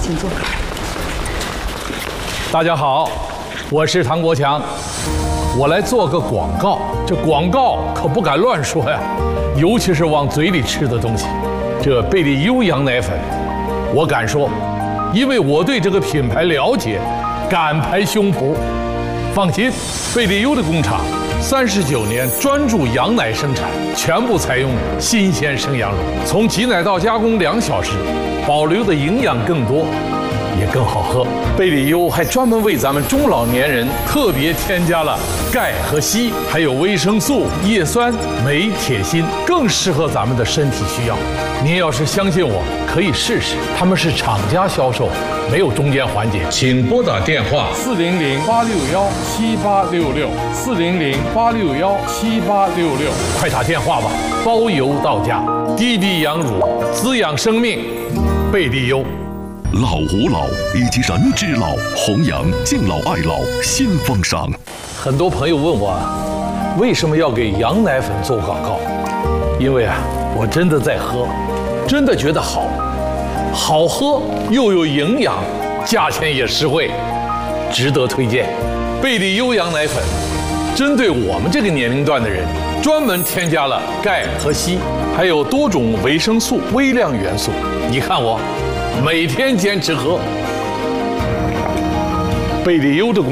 请坐。 大家好，我是唐国强，我来做个广告。这广告可不敢乱说呀，尤其是往嘴里吃的东西。这贝利优羊奶粉，我敢说，因为我对这个品牌了解，敢拍胸脯。放心，贝利优的工厂39年专注羊奶生产，全部采用新鲜生羊乳，从挤奶到加工2小时，保留的营养更多，也更好喝。贝利优还专门为咱们中老年人特别添加了钙和硒，还有维生素、叶酸、镁、铁、锌，更适合咱们的身体需要。您要是相信我，可以试试。他们是厂家销售，没有中间环节。请拨打电话400-861-7866，400-861-7866，快打电话吧，包邮到家。滴滴羊乳，滋养生命，贝利优。 老吾老以及人之老，弘扬敬老爱老新风尚。 很多朋友问我，为什么要给羊奶粉做广告？因为我真的在喝，真的觉得好喝又有营养，价钱也实惠，值得推荐。贝利优羊奶粉针对我们这个年龄段的人，专门添加了钙和硒，还有多种维生素、微量元素。你看我每天坚持喝贝利优的